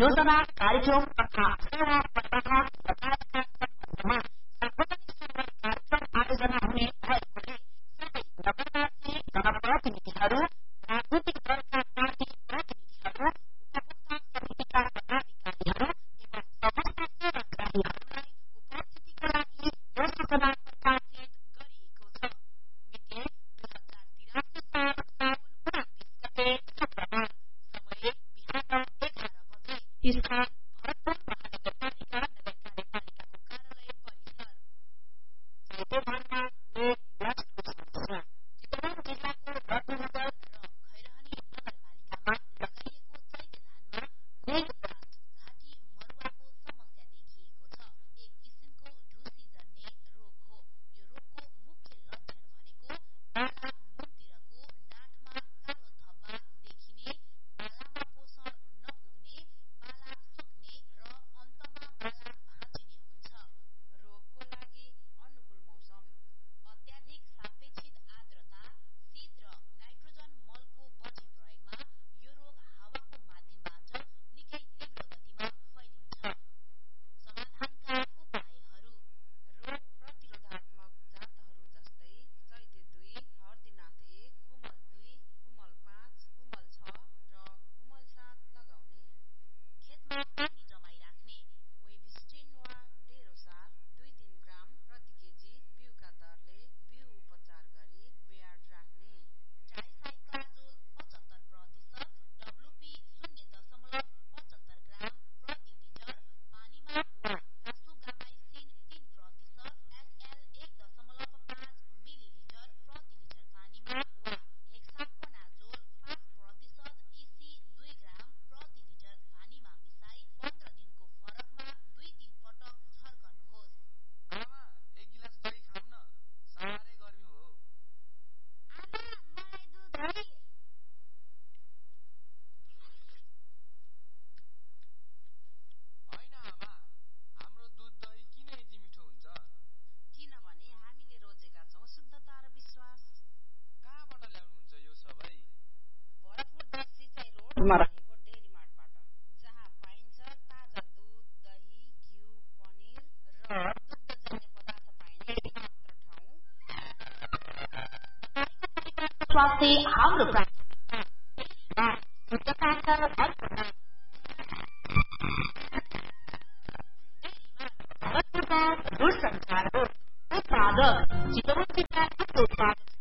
योजना कार्यक्रम तथा सेवा प्रवाह लगायतका सम्बन्धमा सार्वजनिक सेवा कार्यक्रम आयोजना हुने भएकोले सबै नगरवासी जनप्रतिनिधिहरू, राजनीतिक दलका पार्टी प्रतिनिधिहरू, उपभोक्ता समितिका पदाधिकारीहरू एवं समस्त सेवाग्राहीहरूलाई उपस्थितिका लागि यो सूचना प्रकाशित गरिएको छ। मिति 2083 साल साउन 29 गते शुक्रबार। समय बिहान 11 बजे। स्थान भरतपुर महानगरपालिका नगरपालिकाको कार्यालय परिसर। चैतेमानमा मेघ ब्लास्टको समस्या। चितवन जिल्लाको रत्ननगर र खैरहनी नगरपालिकामा लगाइएको चैतेधानमा मेघ ब्लास्ट घाँटी मरुवाको समस्या देखिएको छ। एक किसिमको ढुसी जन्ने रोग हो। यो रोगको मुख्य लक्षण भनेको पाला मुन्तिरको डाँठमा कालो धब्बा देखिने, पालामा पोषण नपुग्ने, पाला सुक्ने र अन्तमा पाला भाँचिने हुन्छ। रोगको लागि अनुकूल मौसम, अत्याधिक सापेक्षित आर्द्रता, शीत र नाइट्रोजन मलको बढी प्रयोगमा यो रोग हावाको माध्यमबाट निकै तीव्र गतिमा फैलिन्छ। समाधानका उपायहरू: रोग प्रतिरोधात्मक जातहरू जस्तै चैते 2, हर्दीनाथ 1, हुमल 2, हुमल 5, हुमल 6 र हुमल 7 लगाउने। खेतमा पानी जमाई राख्ने, वेबस्टिन वा डेरोसार 2-3 ग्राम प्रति केजी बिउका दरले बिउ उपचार गरी बेयार्ड राख्ने। ट्राइसाइक्लाजोल 75%, डब्लुपी 0.75 ग्राम प्रति लिटर पानीमा वा कासुगामाइसिन 3%, एसएल 1.5 मिलिलिटर प्रति लिटर पानीमा वा हेक्साकोनाजोल 5%, इसी 2 ग्राम प्रति लिटर पानीमा मिसाई 15 दिनको फरकमा 2-3 पटक छर्कनुहोस्। आमा, एक गिलास दही खाऊ न, साह्रै गर्मी हो। आमा, मलाई दुध है। होइन आमा, हाम्रो दुध दही किन यति मिठो हुन्छ? किनभने हामीले रोजेका छौं शुद्धता र विश्वास। कहाँबाट ल्याउनुहुन्छ यो सबै? भरतपुर 10 सिँचाइ रोडमा रहेको डेरी मार्टबाट, जहाँ पाइन्छ ताजा दुध, दही, घिउ, पनिर र दुग्धजन्य पदार्थ पाइने मात्र ठाउँ। स्वास्थ्य हाम्रो प्राथमिकता। शुद्धताका अर्पण। दूरसञ्चार हो। उत्पादक चितवन जिल्ला उत्पादक